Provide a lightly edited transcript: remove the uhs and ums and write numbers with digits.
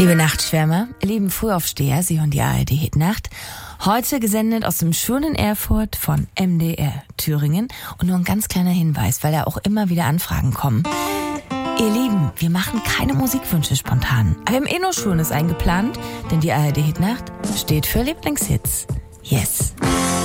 Liebe Nachtschwärmer, lieben Frühaufsteher, Sie hören die ARD-Hitnacht. Heute gesendet aus dem schönen Erfurt von MDR Thüringen. Und nur ein ganz kleiner Hinweis, weil ja auch immer wieder Anfragen kommen. Ihr Lieben, wir machen keine Musikwünsche spontan. Aber wir haben nur Schönes eingeplant, denn die ARD-Hitnacht steht für Lieblingshits. Yes.